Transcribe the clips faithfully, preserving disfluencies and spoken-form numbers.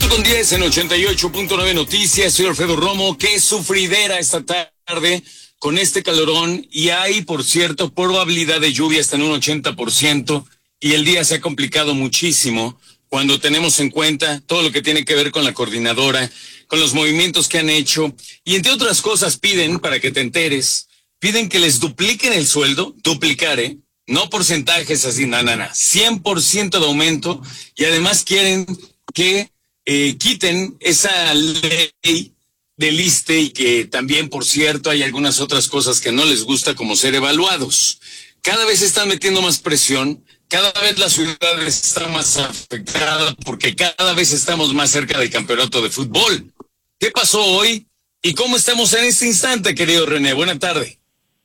Ocho con diez en ochenta y ocho punto nueve Noticias. Soy Alfredo Romo. Qué sufridera esta tarde con este calorón. Y hay, por cierto, probabilidad de lluvia hasta en un ochenta por ciento. Y el día se ha complicado muchísimo cuando tenemos en cuenta todo lo que tiene que ver con la coordinadora, con los movimientos que han hecho. Y entre otras cosas piden, para que te enteres, piden que les dupliquen el sueldo, duplicar, ¿eh? No porcentajes así, nada, nada, cien por ciento de aumento. Y además quieren que eh, quiten esa ley del ISSSTE y que también, por cierto, hay algunas otras cosas que no les gusta, como ser evaluados. Cada vez están metiendo más presión, cada vez la ciudad está más afectada porque cada vez estamos más cerca del campeonato de fútbol. ¿Qué pasó hoy y cómo estamos en este instante, querido René? Buena tarde.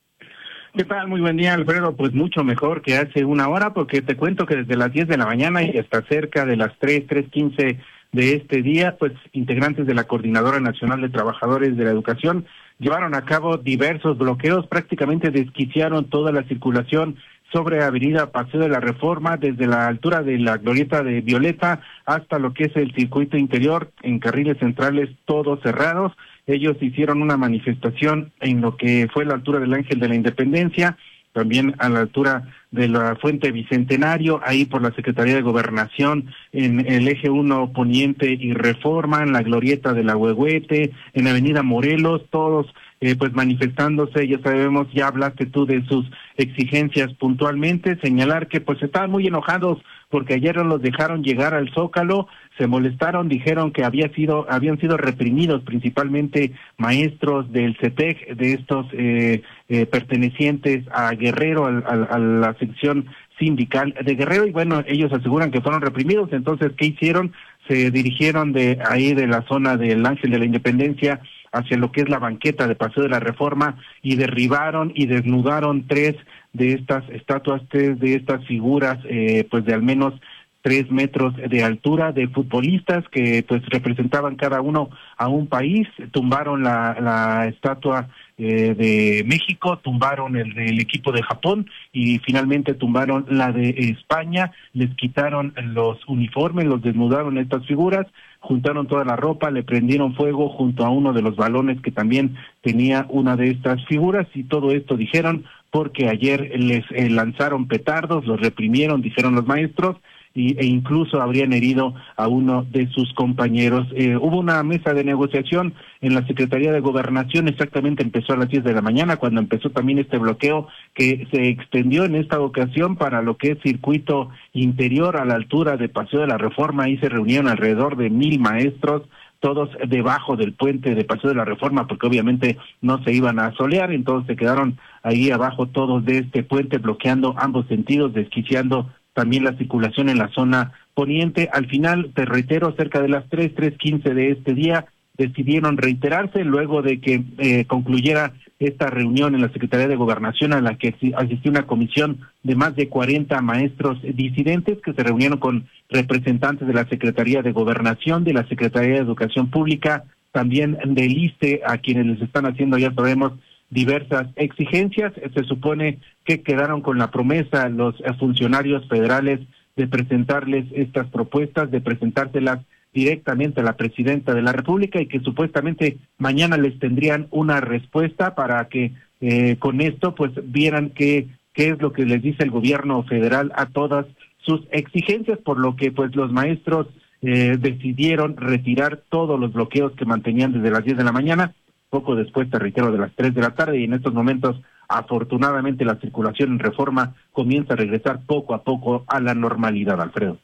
¿Qué tal? Muy buen día, Alfredo. Pues mucho mejor que hace una hora, porque te cuento que desde las diez de la mañana y hasta cerca de las tres, tres quince de este día, pues integrantes de la Coordinadora Nacional de Trabajadores de la Educación llevaron a cabo diversos bloqueos, prácticamente desquiciaron toda la circulación sobre Avenida Paseo de la Reforma, desde la altura de la Glorieta de Violeta hasta lo que es el circuito interior, en carriles centrales todos cerrados. Ellos hicieron una manifestación en lo que fue la altura del Ángel de la Independencia, también a la altura de la Fuente Bicentenario, ahí por la Secretaría de Gobernación, en el eje uno Poniente y Reforma, en la Glorieta de la Huehuete, en Avenida Morelos, todos eh, pues manifestándose. Ya sabemos, ya hablaste tú de sus exigencias puntualmente, señalar que pues estaban muy enojados porque ayer no los dejaron llegar al Zócalo, se molestaron, dijeron que había sido, habían sido reprimidos principalmente maestros del CETEC, de estos eh, eh, pertenecientes a Guerrero, a, a, a la sección sindical de Guerrero, y bueno, ellos aseguran que fueron reprimidos. Entonces, ¿qué hicieron? Se dirigieron de ahí de la zona del Ángel de la Independencia hacia lo que es la banqueta de Paseo de la Reforma y derribaron y desnudaron tres de estas estatuas, tres de estas figuras, eh, pues de al menos tres metros de altura, de futbolistas que pues representaban cada uno a un país. Tumbaron la, la estatua eh, de México, tumbaron el del equipo de Japón y finalmente tumbaron la de España, les quitaron los uniformes, los desnudaron estas figuras, juntaron toda la ropa, le prendieron fuego junto a uno de los balones que también tenía una de estas figuras, y todo esto dijeron porque ayer les eh, lanzaron petardos, los reprimieron, dijeron los maestros, y, e incluso habrían herido a uno de sus compañeros. Eh, hubo una mesa de negociación en la Secretaría de Gobernación, exactamente empezó a las diez de la mañana, cuando empezó también este bloqueo que se extendió en esta ocasión para lo que es circuito interior a la altura de Paseo de la Reforma. Ahí se reunieron alrededor de mil maestros, todos debajo del puente de Paseo de la Reforma, porque obviamente no se iban a solear, entonces se quedaron ahí abajo todos de este puente, bloqueando ambos sentidos, desquiciando también la circulación en la zona poniente. Al final, te reitero, cerca de las tres, tres quince de este día, decidieron reiterarse luego de que eh, concluyera esta reunión en la Secretaría de Gobernación, a la que asistió una comisión de más de cuarenta maestros disidentes que se reunieron con representantes de la Secretaría de Gobernación, de la Secretaría de Educación Pública, también del ISSSTE, a quienes les están haciendo, ya sabemos, diversas exigencias. Se supone que quedaron con la promesa los funcionarios federales de presentarles estas propuestas, de presentárselas directamente a la presidenta de la República, y que supuestamente mañana les tendrían una respuesta para que eh, con esto pues vieran qué qué es lo que les dice el gobierno federal a todas sus exigencias, por lo que pues los maestros eh, decidieron retirar todos los bloqueos que mantenían desde las diez de la mañana, poco después, te reitero, de las tres de la tarde, y en estos momentos afortunadamente la circulación en Reforma comienza a regresar poco a poco a la normalidad, Alfredo.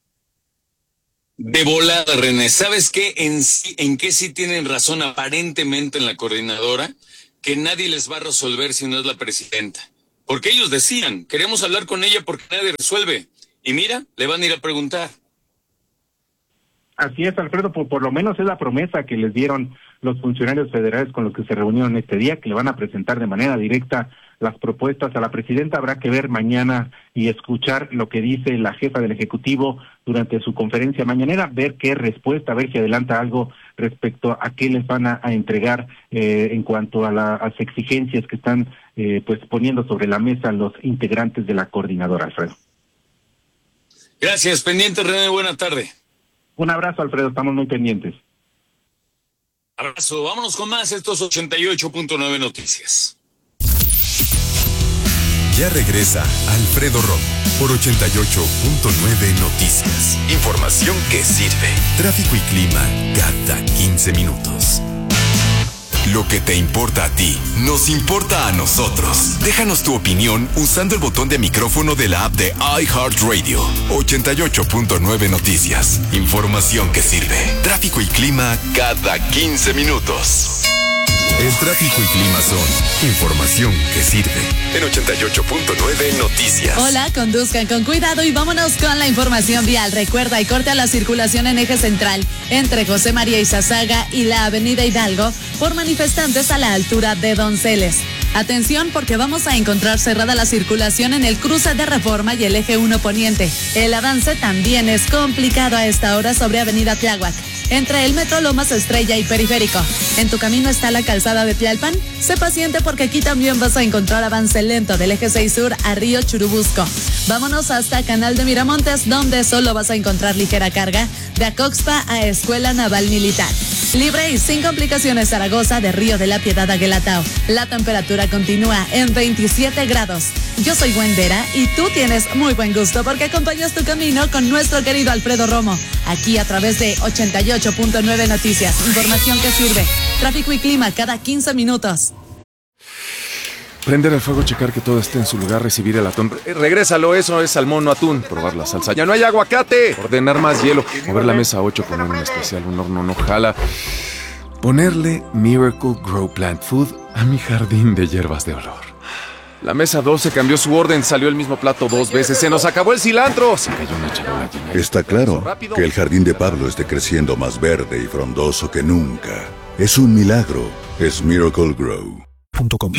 De volada, René. ¿Sabes qué? En, sí, en qué sí tienen razón aparentemente en la coordinadora, que nadie les va a resolver si no es la presidenta. Porque ellos decían, queremos hablar con ella porque nadie resuelve. Y mira, le van a ir a preguntar. Así es, Alfredo, por, por lo menos es la promesa que les dieron los funcionarios federales con los que se reunieron este día, que le van a presentar de manera directa las propuestas a la presidenta. Habrá que ver mañana y escuchar lo que dice la jefa del Ejecutivo durante su conferencia mañanera, ver qué respuesta, ver si adelanta algo respecto a qué les van a, a entregar eh, en cuanto a, la, a las exigencias que están eh, pues poniendo sobre la mesa los integrantes de la coordinadora, Alfredo. Gracias, pendiente, René, buena tarde. Un abrazo, Alfredo, estamos muy pendientes. Abrazo, vámonos con más estos ochenta y ocho punto nueve Noticias. Ya regresa Alfredo Romo por ochenta y ocho punto nueve Noticias. Información que sirve. Tráfico y clima cada quince minutos. Lo que te importa a ti, nos importa a nosotros. Déjanos tu opinión usando el botón de micrófono de la app de iHeartRadio. ochenta y ocho punto nueve Noticias. Información que sirve. Tráfico y clima cada quince minutos. El tráfico y clima son información que sirve. En ochenta y ocho punto nueve Noticias. Hola, conduzcan con cuidado y vámonos con la información vial. Recuerda, y corta la circulación en eje central entre José María Izazaga y la avenida Hidalgo por manifestantes a la altura de Donceles. Atención, porque vamos a encontrar cerrada la circulación en el cruce de Reforma y el eje uno Poniente. El avance también es complicado a esta hora sobre avenida Tláhuac, entre el Metro Lomas Estrella y Periférico. En tu camino está la calzada de Tlalpan. Sé paciente porque aquí también vas a encontrar avance lento del eje seis sur a Río Churubusco. Vámonos hasta Canal de Miramontes, donde solo vas a encontrar ligera carga de Acoxpa a Escuela Naval Militar. Libre y sin complicaciones Zaragoza, de Río de la Piedad a Guelatao. La temperatura continúa en veintisiete grados. Yo soy Wendera y tú tienes muy buen gusto porque acompañas tu camino con nuestro querido Alfredo Romo, aquí a través de ochenta y ocho punto nueve Noticias. Información que sirve. Tráfico y clima cada quince minutos. Prender el fuego, checar que todo esté en su lugar, recibir el atún. Eh, regrésalo, eso es salmón, no atún. Probar la salsa. ¡Ya no hay aguacate! Ordenar más hielo. Mover la mesa ocho, poner un especial, un horno no jala. Ponerle Miracle Grow Plant Food a mi jardín de hierbas de olor. La mesa doce cambió su orden, salió el mismo plato dos veces. ¡Se nos acabó el cilantro! Se cayó una charola llena. Está claro que el jardín de Pablo esté creciendo más verde y frondoso que nunca. Es un milagro. Es Miracle Grow. punto com.